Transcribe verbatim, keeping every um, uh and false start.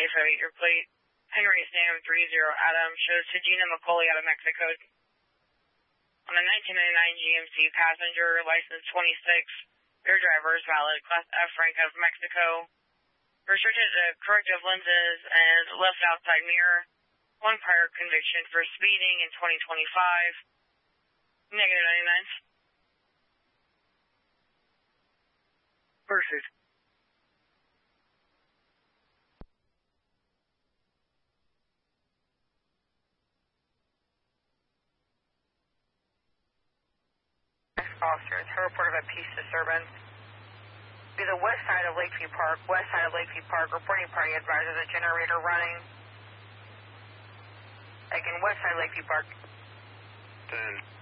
five eight, your plate. Henry Sam three zero Adam shows to Gina McCauley out of Mexico. On a nineteen ninety-nine G M C passenger, license twenty-six, your driver is valid, Class F rank of Mexico. Restricted to corrective lenses and left outside mirror. One prior conviction for speeding in twenty twenty-five. Negative ninety-nine. Pursuit. Officers, her report of a peace disturbance. Be the west side of Lakeview Park, west side of Lakeview Park, reporting party advisor, the generator running. Again, west side of Lakeview Park. ten.